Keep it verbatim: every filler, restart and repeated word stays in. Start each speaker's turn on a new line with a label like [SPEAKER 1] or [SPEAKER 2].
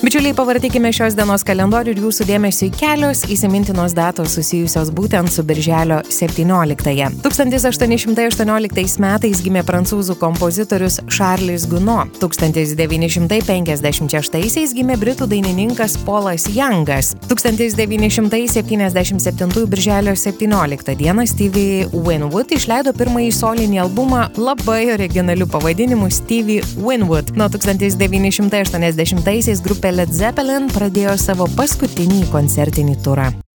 [SPEAKER 1] Bičiuliai, pavartykime šios dienos kalendorių ir jūsų dėmesiui kelios įsimintinos datos susijusios būtent su birželio septynioliktąją. tūkstantis aštuoni šimtai aštuonioliktais metais gimė prancūzų kompozitorius Charles Gounod. tūkstantis devyni šimtai penkiasdešimt šeštaisiais gimė britų dainininkas Paulas Youngas. tūkstantis devyni šimtai septyniasdešimt septintųjų birželio septynioliktą dieną Stevie Winwood išleido pirmąjį solinį albumą labai originaliu pavadinimu Stevie Winwood. Nuo tūkstantis devyni šimtai aštuoniasdešimtaisiais grupė Led Zeppelin pradėjo savo paskutinį koncertinį turą.